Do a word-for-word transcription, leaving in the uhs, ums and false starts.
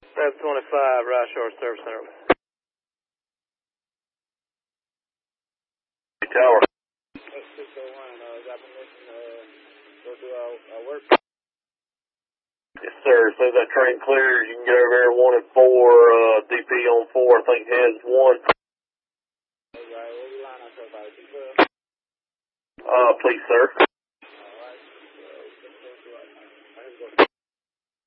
seven twenty-five, Right Shore Service Center. Tower. six oh one, uh, got permission to uh, go do our, our work? Yes, sir. As soon as that train clears, you can get over there, one and four, uh, D P on four, I think heads one. All right, what we line ourselves out? Uh, please, sir.